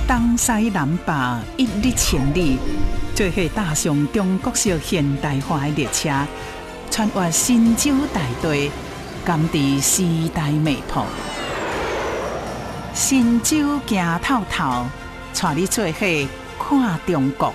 东西南北一日千里，做伙踏上中国式现代化的列车，穿越神州大地，感知时代脉搏。神州行透透，带你做伙看中国。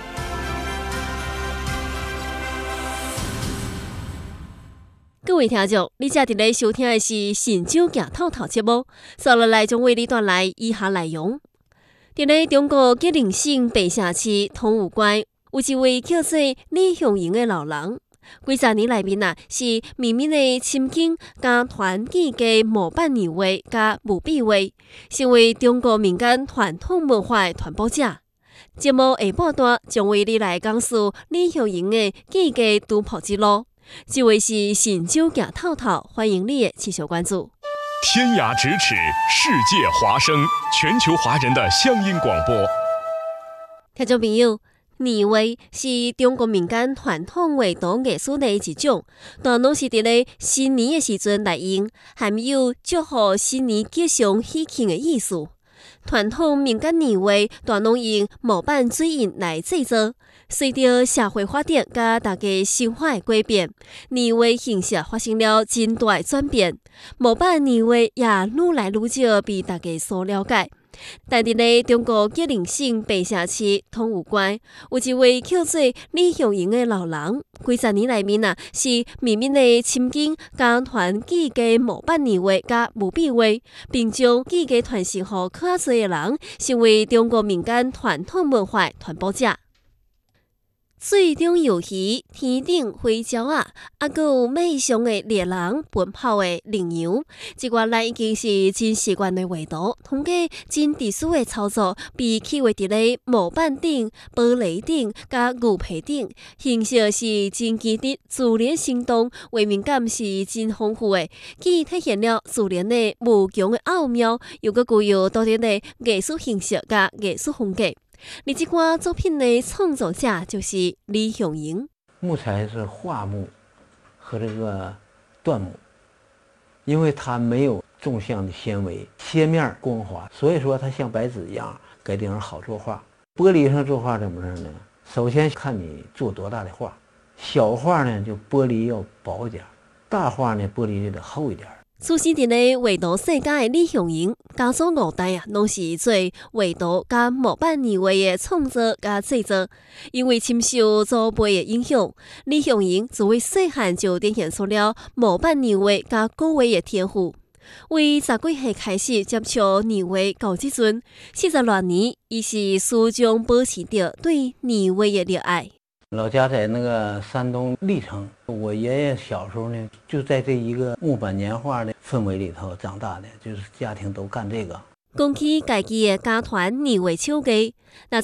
各位听众，你正伫咧收听的是《神州行透透》节目，接落来将为你带来以下内容。伫咧中国吉林省白城市通武关，有一位叫做李向英的老人。几十年内面是绵绵的深耕加传记嘅模板年画加木笔画，成为中国民间传统文化的传播者。节目下半段将为你来讲述李向英的记家突破之路。这位是神州行透透，欢迎你的持续关注。 天涯咫尺，世界华声，全球华人的乡音广播。 听众朋友，年画是中国民间传统画图艺术的一种，大拢是伫咧新年的时阵来用，含有祝贺新年吉祥喜庆的意思。传统民间年画大拢用模板水印来制作，随着社会发展甲大家生活的改变，年画形式发生了真大的转变，模板年画也愈来愈少被大家所了解。但伫咧中国吉林省白城市通武关，有一位叫做李向英的老人，几十年内面是绵绵的深耕加传记家模板年画加木笔画，并将记家传承予较侪的人，成为中国民间传统文化传播者。水中游鱼，天顶飞鸟啊，还有美上的猎人奔跑的羚羊，这原来已经是真习惯的画图，通过真特殊的操作，被刻画伫咧模板顶、玻璃顶、甲牛皮顶，形式是真奇特，自然生动，画面感是真丰富的，既体现了自然的无穷的奥妙，又具有独特的艺术形式甲艺术风格。而这款作品的创作者就是李向英。 木材是桦木和这个椴木，因为它没有纵向的纤维，切面光滑，所以说它像白纸一样，给定人好作画。玻璃上作画怎么着呢？首先看你做多大的画，小画呢就玻璃要薄一点，大画呢玻璃就得厚一点。 出生伫咧画图世界的李向英，家族5代拢是做画图加模板年画的创作加制作。因为深受祖辈的影响，李向英自为细汉就展现出了模板年画加古画的天赋。为10几岁开始接触年画到即阵，40多年，伊是始终保持着对年画的热爱。 老家在那个山东历城，我爷爷小时候呢，就在这一个木板年画的氛围里头长大的，就是家庭都干这个。 讲起家己的家传年画手艺，那